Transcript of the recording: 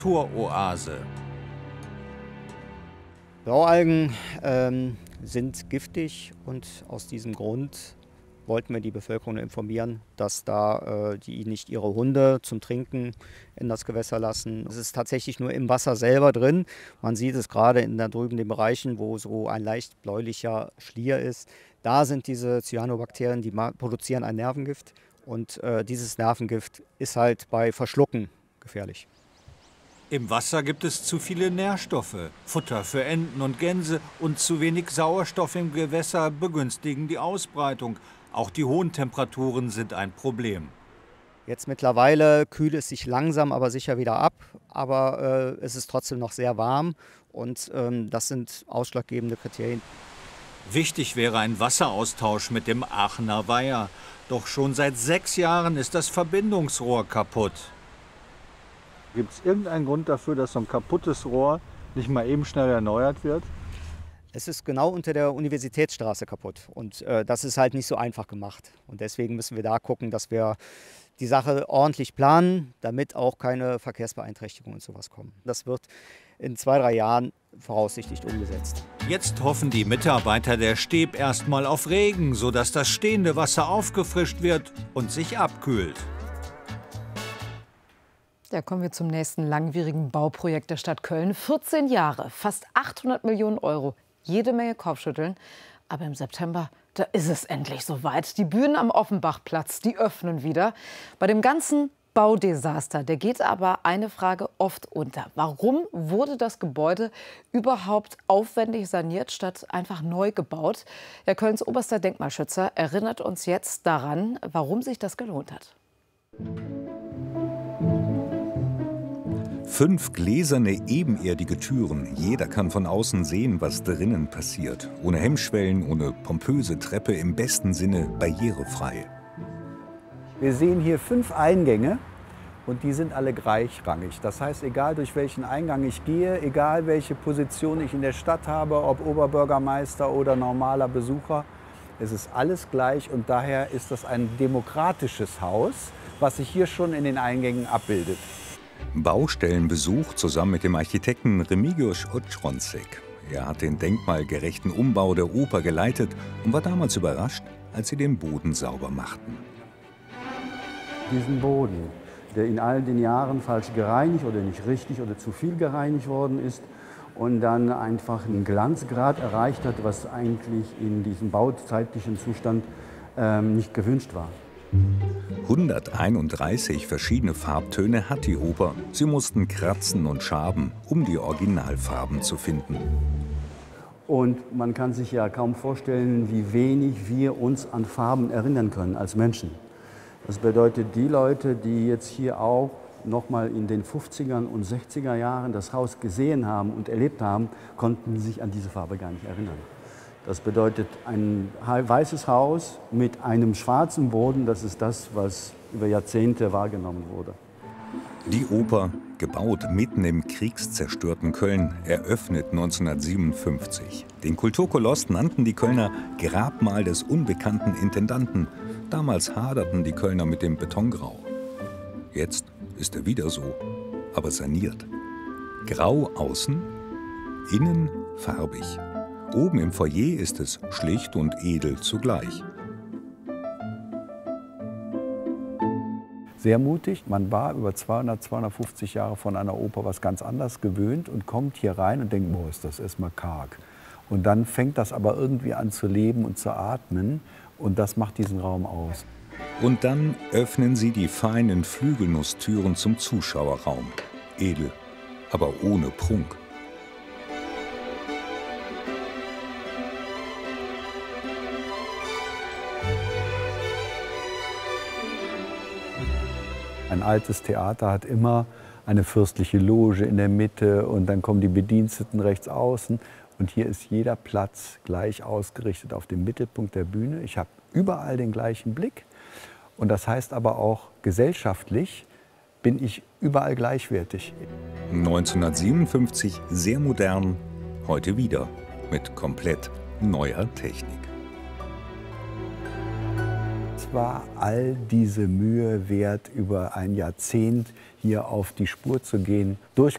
Naturoase. Blaualgen sind giftig und aus diesem Grund wollten wir die Bevölkerung informieren, dass die nicht ihre Hunde zum Trinken in das Gewässer lassen. Es ist tatsächlich nur im Wasser selber drin. Man sieht es gerade in da drüben den Bereichen, wo so ein leicht bläulicher Schlier ist. Da sind diese Cyanobakterien, die produzieren ein Nervengift. Und dieses Nervengift ist halt bei Verschlucken gefährlich. Im Wasser gibt es zu viele Nährstoffe. Futter für Enten und Gänse und zu wenig Sauerstoff im Gewässer begünstigen die Ausbreitung. Auch die hohen Temperaturen sind ein Problem. Jetzt mittlerweile kühlt es sich langsam, aber sicher wieder ab. Aber es ist trotzdem noch sehr warm und das sind ausschlaggebende Kriterien. Wichtig wäre ein Wasseraustausch mit dem Aachener Weiher. Doch schon seit 6 Jahren ist das Verbindungsrohr kaputt. Gibt es irgendeinen Grund dafür, dass so ein kaputtes Rohr nicht mal eben schnell erneuert wird? Es ist genau unter der Universitätsstraße kaputt und das ist halt nicht so einfach gemacht. Und deswegen müssen wir da gucken, dass wir die Sache ordentlich planen, damit auch keine Verkehrsbeeinträchtigungen und sowas kommen. Das wird in 2, 3 Jahren voraussichtlich umgesetzt. Jetzt hoffen die Mitarbeiter der Steb erstmal auf Regen, sodass das stehende Wasser aufgefrischt wird und sich abkühlt. Ja, kommen wir zum nächsten langwierigen Bauprojekt der Stadt Köln. 14 Jahre, fast 800 Millionen Euro, jede Menge Kopfschütteln. Aber im September, da ist es endlich soweit. Die Bühnen am Offenbachplatz, die öffnen wieder. Bei dem ganzen Baudesaster, der geht aber eine Frage oft unter. Warum wurde das Gebäude überhaupt aufwendig saniert, statt einfach neu gebaut? Ja, Kölns oberster Denkmalschützer erinnert uns jetzt daran, warum sich das gelohnt hat. 5 gläserne, ebenerdige Türen. Jeder kann von außen sehen, was drinnen passiert. Ohne Hemmschwellen, ohne pompöse Treppe, im besten Sinne barrierefrei. Wir sehen hier 5 Eingänge und die sind alle gleichrangig. Das heißt, egal durch welchen Eingang ich gehe, egal welche Position ich in der Stadt habe, ob Oberbürgermeister oder normaler Besucher, es ist alles gleich und daher ist das ein demokratisches Haus, was sich hier schon in den Eingängen abbildet. Baustellenbesuch zusammen mit dem Architekten Remigiusz Ostronsek. Er hat den denkmalgerechten Umbau der Oper geleitet und war damals überrascht, als sie den Boden sauber machten. Diesen Boden, der in all den Jahren falsch gereinigt oder nicht richtig oder zu viel gereinigt worden ist und dann einfach einen Glanzgrad erreicht hat, was eigentlich in diesem bauzeitlichen Zustand nicht gewünscht war. 131 verschiedene Farbtöne hat die Oper. Sie mussten kratzen und schaben, um die Originalfarben zu finden. Und man kann sich ja kaum vorstellen, wie wenig wir uns an Farben erinnern können als Menschen. Das bedeutet, die Leute, die jetzt hier auch noch mal in den 50er und 60er Jahren das Haus gesehen haben und erlebt haben, konnten sich an diese Farbe gar nicht erinnern. Das bedeutet, ein weißes Haus mit einem schwarzen Boden, das ist das, was über Jahrzehnte wahrgenommen wurde. Die Oper, gebaut mitten im kriegszerstörten Köln, eröffnet 1957. Den Kulturkoloss nannten die Kölner Grabmal des unbekannten Intendanten. Damals haderten die Kölner mit dem Betongrau. Jetzt ist er wieder so, aber saniert. Grau außen, innen farbig. Oben im Foyer ist es schlicht und edel zugleich. Sehr mutig, man war über 200, 250 Jahre von einer Oper was ganz anderes gewöhnt und kommt hier rein und denkt, boah, ist das erstmal karg. Und dann fängt das aber irgendwie an zu leben und zu atmen und das macht diesen Raum aus. Und dann öffnen sie die feinen Flügelnusstüren zum Zuschauerraum. Edel, aber ohne Prunk. Ein altes Theater hat immer eine fürstliche Loge in der Mitte und dann kommen die Bediensteten rechts außen. Und hier ist jeder Platz gleich ausgerichtet auf den Mittelpunkt der Bühne. Ich habe überall den gleichen Blick. Und das heißt aber auch, gesellschaftlich bin ich überall gleichwertig. 1957 sehr modern, heute wieder mit komplett neuer Technik. Es war all diese Mühe wert, über ein Jahrzehnt hier auf die Spur zu gehen, durch